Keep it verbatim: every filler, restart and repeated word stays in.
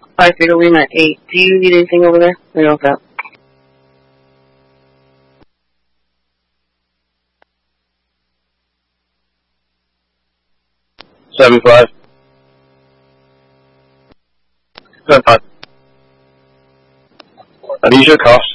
Five figure win at eight. Do you need anything over there? Or you okay? Seven five. Seven five. Are these your costs?